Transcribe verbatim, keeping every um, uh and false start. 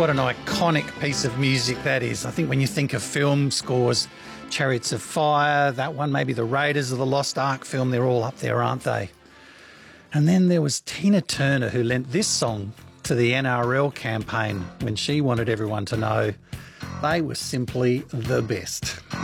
what an iconic piece of music that is. I think when you think of film scores, Chariots of Fire, that one, maybe the Raiders of the Lost Ark film, they're all up there, aren't they? And then there was Tina Turner, who lent this song to the N R L campaign when she wanted everyone to know they were simply the best.